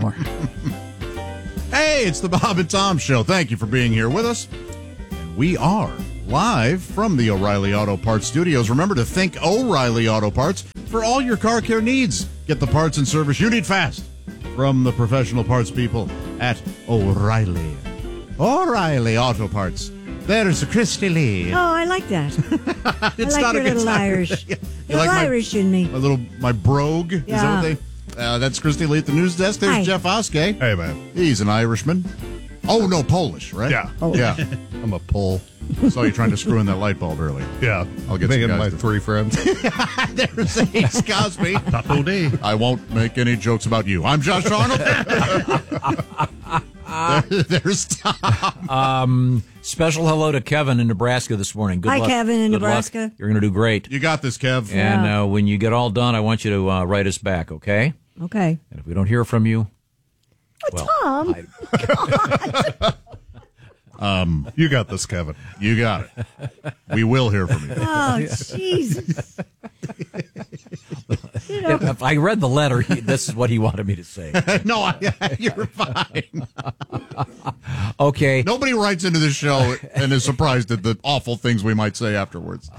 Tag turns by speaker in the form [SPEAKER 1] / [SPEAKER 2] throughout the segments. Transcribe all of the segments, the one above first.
[SPEAKER 1] anymore.
[SPEAKER 2] Hey, it's the Bob and Tom Show. Thank you for being here with us. And we are live from the O'Reilly Auto Parts studios. Remember to think O'Reilly Auto Parts for all your car care needs. Get the parts and service you need fast from the professional parts people at O'Reilly. O'Reilly Auto Parts. There's Christy Lee.
[SPEAKER 3] Oh, I like that.
[SPEAKER 2] It's
[SPEAKER 3] I like
[SPEAKER 2] not
[SPEAKER 3] your
[SPEAKER 2] a good
[SPEAKER 3] little
[SPEAKER 2] time.
[SPEAKER 3] Irish.
[SPEAKER 2] You
[SPEAKER 3] Little
[SPEAKER 2] like
[SPEAKER 3] Irish in me.
[SPEAKER 2] my brogue? Is that
[SPEAKER 3] Yeah.
[SPEAKER 2] what they... that's Christy Lee at the news desk. There's
[SPEAKER 3] Hi.
[SPEAKER 2] Jeff Oskey.
[SPEAKER 4] Hey, man.
[SPEAKER 2] He's an Irishman. Oh, no, Polish, right?
[SPEAKER 4] Yeah.
[SPEAKER 3] Oh.
[SPEAKER 2] Yeah.
[SPEAKER 4] I'm a pull.
[SPEAKER 2] Saw you trying to screw in that light bulb earlier.
[SPEAKER 4] Yeah.
[SPEAKER 2] I'll get
[SPEAKER 4] me
[SPEAKER 2] some
[SPEAKER 4] and
[SPEAKER 2] guys
[SPEAKER 4] my
[SPEAKER 2] to-
[SPEAKER 4] 3 friends.
[SPEAKER 2] There's Ace Cosby.
[SPEAKER 4] Taco day.
[SPEAKER 2] I won't make any jokes about you. I'm Josh Arnold. There's Tom.
[SPEAKER 1] Special hello to Kevin in Nebraska this morning. Good
[SPEAKER 3] Hi,
[SPEAKER 1] luck.
[SPEAKER 3] Kevin in
[SPEAKER 1] Good luck.
[SPEAKER 3] Nebraska.
[SPEAKER 1] You're going to do great.
[SPEAKER 2] You got this, Kev.
[SPEAKER 1] And when you get all done, I want you to write us back, okay?
[SPEAKER 3] Okay.
[SPEAKER 1] And if we don't hear from you,
[SPEAKER 3] Tom.
[SPEAKER 4] You got this, Kevin.
[SPEAKER 2] You got it. We will hear from you.
[SPEAKER 3] Oh, Jesus. You know,
[SPEAKER 1] if I read the letter, this is what he wanted me to say.
[SPEAKER 2] No, you're fine.
[SPEAKER 1] Okay.
[SPEAKER 2] Nobody writes into this show and is surprised at the awful things we might say afterwards.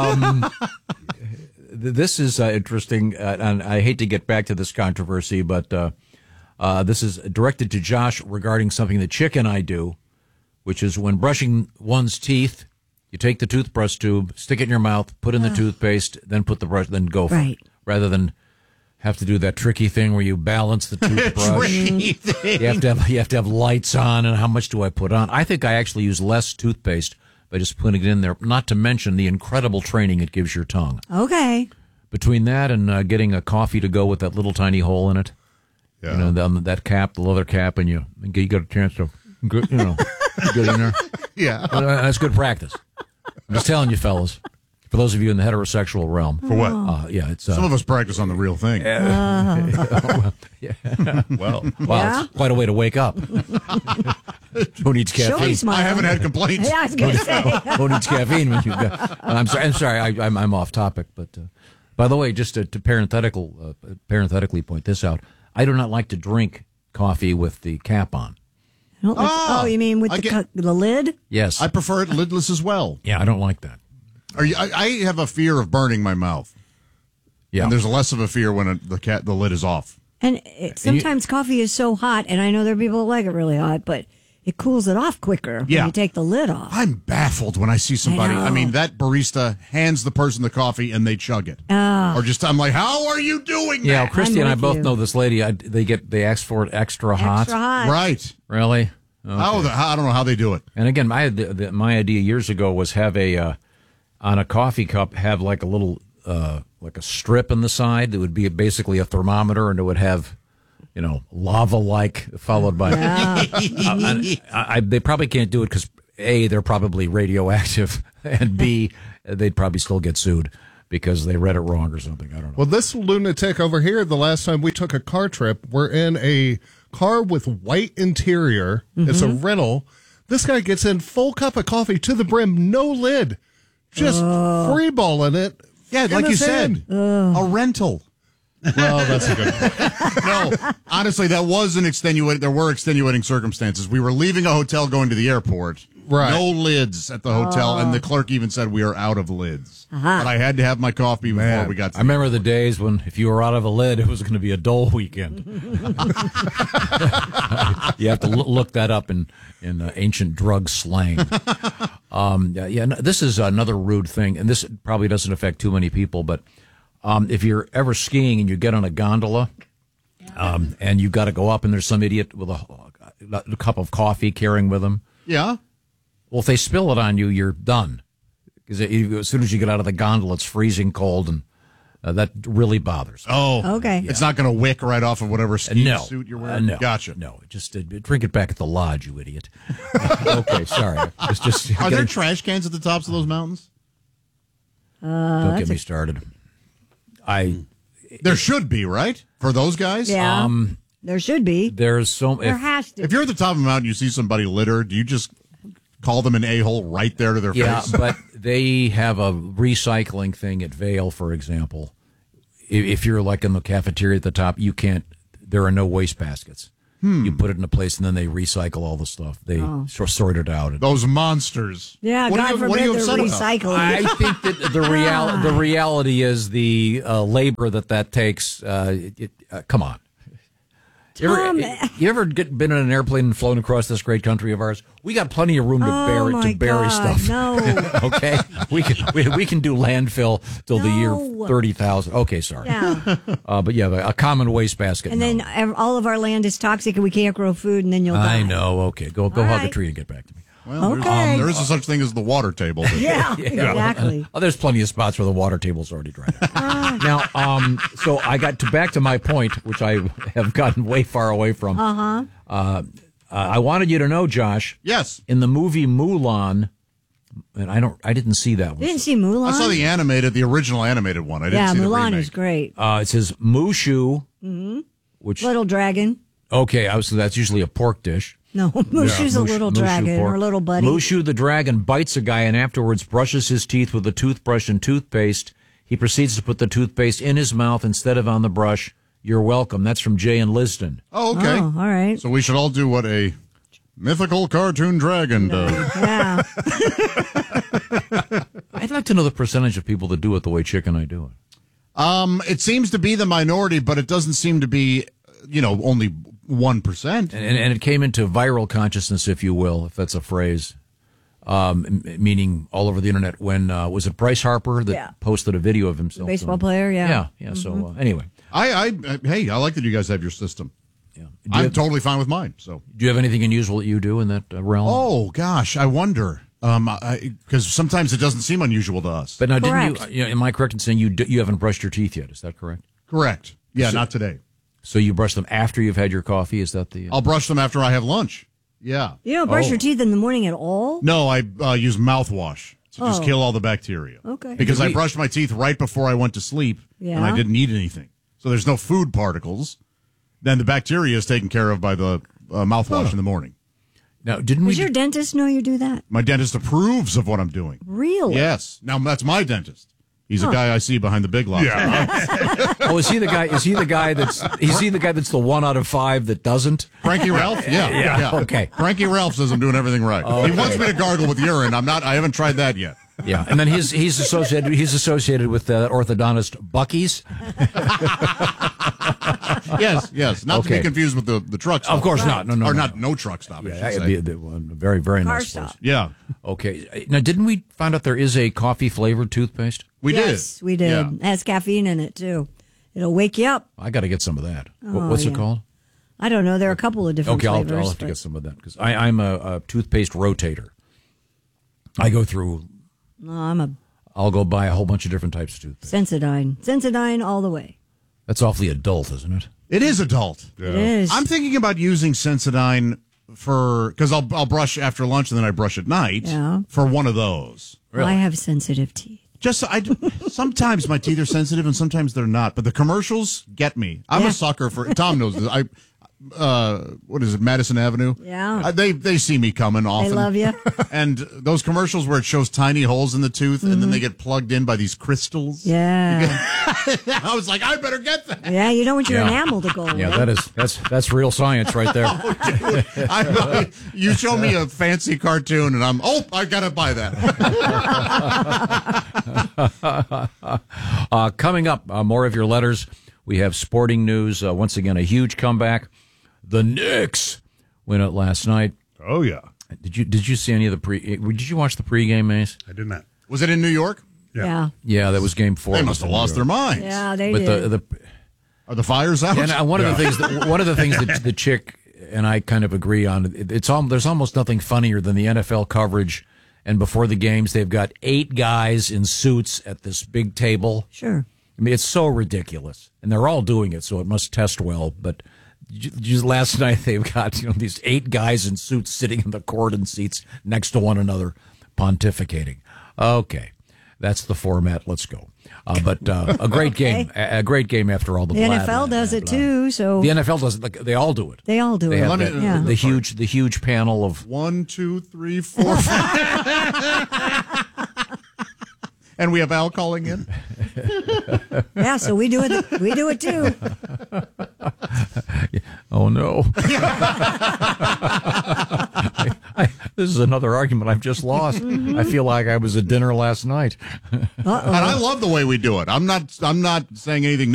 [SPEAKER 1] This is interesting, and I hate to get back to this controversy, but this is directed to Josh regarding something that Chick and I do, which is when brushing one's teeth, you take the toothbrush tube, stick it in your mouth, put in the toothpaste, then put the brush, then go for
[SPEAKER 3] Right.
[SPEAKER 1] it, rather than have to do that tricky thing where you balance the toothbrush.
[SPEAKER 2] Tricky thing.
[SPEAKER 1] You have to have lights on, and how much do I put on? I think I actually use less toothpaste by just putting it in there, not to mention the incredible training it gives your tongue.
[SPEAKER 3] okay.
[SPEAKER 1] Between that and getting a coffee to go with that little tiny hole in it,
[SPEAKER 4] Yeah.
[SPEAKER 1] you know, that cap, the leather cap, and you got a chance to, get in there.
[SPEAKER 2] Yeah.
[SPEAKER 1] That's good practice. I'm just telling you, fellas. For those of you in the heterosexual realm.
[SPEAKER 2] For what?
[SPEAKER 1] Yeah, it's
[SPEAKER 2] Some of us practice on the real thing.
[SPEAKER 4] Well,
[SPEAKER 1] wow, it's quite a way to wake up. Who needs
[SPEAKER 3] Show me
[SPEAKER 1] caffeine?
[SPEAKER 3] smile.
[SPEAKER 2] I haven't had complaints.
[SPEAKER 3] Yeah, I was going to say.
[SPEAKER 1] Who needs caffeine when you've got? I'm sorry. I'm off topic, but by the way, just to parenthetically point this out, I do not like to drink coffee with the cap on.
[SPEAKER 3] Oh, you mean with
[SPEAKER 2] I
[SPEAKER 3] the lid?
[SPEAKER 1] Yes,
[SPEAKER 2] I prefer it lidless as well.
[SPEAKER 1] I don't like that.
[SPEAKER 2] I have a fear of burning my mouth.
[SPEAKER 1] Yeah,
[SPEAKER 2] And there's less of a fear when the lid is off.
[SPEAKER 3] And sometimes coffee is so hot, and I know there are people that like it really hot, but it cools it off quicker
[SPEAKER 2] Yeah.
[SPEAKER 3] when you take the lid off.
[SPEAKER 2] I'm baffled when I see somebody.
[SPEAKER 3] I know.
[SPEAKER 2] I mean, that barista hands the person the coffee and they chug it. Or just, I'm like, how are you doing
[SPEAKER 1] yeah.
[SPEAKER 2] that?
[SPEAKER 1] Christy
[SPEAKER 3] I'm
[SPEAKER 1] and I
[SPEAKER 3] with
[SPEAKER 1] both
[SPEAKER 3] you.
[SPEAKER 1] know this lady. They ask for it extra hot.
[SPEAKER 3] Extra hot.
[SPEAKER 2] Right.
[SPEAKER 1] Really?
[SPEAKER 2] I don't know how they do it.
[SPEAKER 1] And again, my idea years ago was have on a coffee cup have like a little like a strip in the side that would be basically a thermometer, and it would have lava like followed by. They probably can't do it because A, they're probably radioactive, and B, they'd probably still get sued because they read it wrong or something. I don't know.
[SPEAKER 4] well, this lunatic over here, the last time we took a car trip, we're in a car with white interior. It's a rental. This guy gets in full cup of coffee to the brim, no lid, just freeballing it.
[SPEAKER 2] Yeah,
[SPEAKER 4] in
[SPEAKER 2] like you
[SPEAKER 4] his hand.
[SPEAKER 2] said, a rental.
[SPEAKER 4] Well, that's a good point.
[SPEAKER 2] No, honestly, that was there were extenuating circumstances. We were leaving a hotel going to the airport.
[SPEAKER 4] Right.
[SPEAKER 2] No lids at the hotel, and the clerk even said we are out of lids. But I had to have my coffee before we got to
[SPEAKER 1] I remember the days when if you were out of a lid, it was going to be a dull weekend. You have to look that up in ancient drug slang. This is another rude thing, and this probably doesn't affect too many people, but if you're ever skiing and you get on a gondola, and you've got to go up, and there's some idiot with a cup of coffee carrying with him.
[SPEAKER 2] Yeah.
[SPEAKER 1] Well, if they spill it on you, you're done. Because as soon as you get out of the gondola, it's freezing cold, and that really bothers me.
[SPEAKER 2] Oh,
[SPEAKER 3] Okay.
[SPEAKER 2] It's not going to wick right off of whatever ski
[SPEAKER 1] No.
[SPEAKER 2] suit you're wearing?
[SPEAKER 1] No.
[SPEAKER 2] Gotcha.
[SPEAKER 1] No. Just drink it back at the lodge, you idiot. Okay, sorry.
[SPEAKER 2] Are there trash cans at the tops of those mountains?
[SPEAKER 1] Don't get me started.
[SPEAKER 2] There should be, right? For those guys?
[SPEAKER 3] Yeah. There should be.
[SPEAKER 1] There's
[SPEAKER 3] There has to.
[SPEAKER 2] If you're at the top of a mountain, you see somebody litter, do you just call them an a-hole right there to their face?
[SPEAKER 1] but they have a recycling thing at Vail, for example. If you're like in the cafeteria at the top, you can't. There are no waste baskets. You put it in a place, and then they recycle all the stuff. They sort it out.
[SPEAKER 2] Those monsters.
[SPEAKER 3] Yeah,
[SPEAKER 2] What
[SPEAKER 3] God
[SPEAKER 2] are you
[SPEAKER 3] forbid they're
[SPEAKER 2] upset about?
[SPEAKER 3] recycling.
[SPEAKER 1] I think that the reality is the labor that takes. Come on. You ever been in an airplane and flown across this great country of ours? We got plenty of room to bury stuff.
[SPEAKER 3] No.
[SPEAKER 1] Okay, we can do landfill till the year 30,000. Okay, sorry.
[SPEAKER 3] Yeah.
[SPEAKER 1] But yeah, a common wastebasket.
[SPEAKER 3] And then all of our land is toxic and we can't grow food and then you'll die.
[SPEAKER 1] I know. Okay, go hug a
[SPEAKER 3] right.
[SPEAKER 1] tree and get back to me.
[SPEAKER 2] Well,
[SPEAKER 3] Okay.
[SPEAKER 2] there is a such thing as the water table.
[SPEAKER 3] Yeah, exactly.
[SPEAKER 1] Oh, there's plenty of spots where the water table's already dried out. Now, so I got back to my point, which I have gotten way far away from. I wanted you to know, Josh.
[SPEAKER 2] Yes.
[SPEAKER 1] In the movie Mulan, and I didn't see that one.
[SPEAKER 3] You didn't see Mulan?
[SPEAKER 2] I saw the original animated one. I didn't see the
[SPEAKER 3] Mulan
[SPEAKER 2] remake.
[SPEAKER 3] is great.
[SPEAKER 1] It says Mushu, which
[SPEAKER 3] Little dragon.
[SPEAKER 1] okay, so that's usually a pork dish.
[SPEAKER 3] No, Mushu's a little dragon,
[SPEAKER 1] pork.
[SPEAKER 3] her little buddy.
[SPEAKER 1] Mushu the dragon bites a guy and afterwards brushes his teeth with a toothbrush and toothpaste. He proceeds to put the toothpaste in his mouth instead of on the brush. You're welcome. That's from Jay and Liston.
[SPEAKER 2] Oh, okay.
[SPEAKER 3] Oh, all right.
[SPEAKER 2] So we should all do what a mythical cartoon dragon does.
[SPEAKER 3] Yeah.
[SPEAKER 1] I'd like to know the percentage of people that do it the way Chick and I do it.
[SPEAKER 2] It seems to be the minority, but it doesn't seem to be, only 1%.
[SPEAKER 1] And it came into viral consciousness, if you will, if that's a phrase, meaning all over the internet when, was it Bryce Harper that posted a video of himself?
[SPEAKER 3] Baseball player, yeah.
[SPEAKER 1] Yeah. So anyway.
[SPEAKER 2] I like that you guys have your system.
[SPEAKER 1] Yeah.
[SPEAKER 2] I'm totally fine with mine. So,
[SPEAKER 1] do you have anything unusual that you do in that realm?
[SPEAKER 2] oh gosh, I wonder. Because sometimes it doesn't seem unusual to us.
[SPEAKER 1] But now,
[SPEAKER 3] Correct.
[SPEAKER 1] didn't you? Am I correct in saying you haven't brushed your teeth yet? Is that correct?
[SPEAKER 2] Correct. Yeah, not today.
[SPEAKER 1] So you brush them after you've had your coffee? Is that the?
[SPEAKER 2] I'll brush them after I have lunch. Yeah.
[SPEAKER 3] You don't brush your teeth in the morning at all?
[SPEAKER 2] No, I use mouthwash to just kill all the bacteria.
[SPEAKER 3] Okay.
[SPEAKER 2] Because I brushed my teeth right before I went to sleep, and I didn't eat anything. So there's no food particles. Then the bacteria is taken care of by the mouthwash in the morning.
[SPEAKER 1] Now, didn't we?
[SPEAKER 3] Does your dentist know you do that?
[SPEAKER 2] My dentist approves of what I'm doing.
[SPEAKER 3] Really?
[SPEAKER 2] Yes. Now that's my dentist. He's a guy I see behind the big lots. Yeah.
[SPEAKER 1] Oh, is he the guy? Is he the guy that's the 1 out of 5 that doesn't?
[SPEAKER 2] Frankie Ralph? Yeah.
[SPEAKER 1] Okay.
[SPEAKER 2] Frankie Ralph says I'm doing everything right. He wants me to gargle with urine. I haven't tried that yet.
[SPEAKER 1] Yeah, and then he's associated with orthodontist Bucky's.
[SPEAKER 2] Yes. Not to be confused with the truck stop.
[SPEAKER 1] Of course not. No.
[SPEAKER 2] Or no truck stop. I should
[SPEAKER 1] That'd
[SPEAKER 2] say.
[SPEAKER 1] be a very, very
[SPEAKER 3] Car
[SPEAKER 1] nice
[SPEAKER 3] stop.
[SPEAKER 1] place.
[SPEAKER 2] Yeah.
[SPEAKER 1] Okay. Now, didn't we find out there is a coffee flavored toothpaste?
[SPEAKER 2] We
[SPEAKER 3] Yes, we did.
[SPEAKER 2] Yeah.
[SPEAKER 3] It has caffeine in it, too. It'll wake you up.
[SPEAKER 1] I got to get some of that. What's it called?
[SPEAKER 3] I don't know. There are a couple of different
[SPEAKER 1] Okay, I'll
[SPEAKER 3] flavors.
[SPEAKER 1] have to get some of that because I'm a toothpaste rotator. I go through.
[SPEAKER 3] No,
[SPEAKER 1] I'll go buy a whole bunch of different types of toothpaste.
[SPEAKER 3] Sensodyne all the way.
[SPEAKER 1] That's awfully adult, isn't it?
[SPEAKER 2] It is adult.
[SPEAKER 3] It is.
[SPEAKER 2] I'm thinking about using Sensodyne because I'll brush after lunch and then I brush at night for one of those.
[SPEAKER 3] I have sensitive teeth.
[SPEAKER 2] Sometimes my teeth are sensitive and sometimes they're not. But the commercials get me. I'm a sucker for. Tom knows this. What is it, Madison Avenue?
[SPEAKER 3] Yeah.
[SPEAKER 2] They see me coming often.
[SPEAKER 3] They love you.
[SPEAKER 2] And those commercials where it shows tiny holes in the tooth and then they get plugged in by these crystals.
[SPEAKER 3] Yeah.
[SPEAKER 2] I was like, I better get that.
[SPEAKER 3] Yeah, you don't want your enamel to go away.
[SPEAKER 1] Yeah, that's real science right there.
[SPEAKER 2] You show me a fancy cartoon and I gotta buy that.
[SPEAKER 1] Coming up, more of your letters. We have sporting news. Once again, a huge comeback. The Knicks win it last night.
[SPEAKER 4] Oh, yeah.
[SPEAKER 1] Did you see any of the Did you watch the pregame, Mace?
[SPEAKER 4] I did not.
[SPEAKER 2] Was it in New York?
[SPEAKER 3] Yeah.
[SPEAKER 1] Yeah, that was game 4.
[SPEAKER 2] They must have lost their minds.
[SPEAKER 3] Yeah, they
[SPEAKER 1] But
[SPEAKER 3] did.
[SPEAKER 2] Are the fires out?
[SPEAKER 1] and one of the things that the Chick and I kind of agree on. There's almost nothing funnier than the NFL coverage. And before the games, they've got 8 guys in suits at this big table.
[SPEAKER 3] Sure.
[SPEAKER 1] I mean, it's so ridiculous, and they're all doing it, so it must test well. But just last night, they've got these 8 guys in suits sitting in the court and seats next to one another, pontificating. Okay, that's the format. Let's go. But a great game, a great game after all the.
[SPEAKER 3] The NFL does it too, so
[SPEAKER 1] the NFL does it. They all do it.
[SPEAKER 3] they all do
[SPEAKER 1] They
[SPEAKER 3] it.
[SPEAKER 1] have
[SPEAKER 3] Yeah.
[SPEAKER 1] the huge panel of
[SPEAKER 2] 1, 2, 3, 4, 5. And we have Al calling in.
[SPEAKER 3] Yeah, so we do it. We do it too.
[SPEAKER 1] Oh, no. This is another argument I've just lost. I feel like I was at dinner last night.
[SPEAKER 2] And I love the way we do it. I'm not saying anything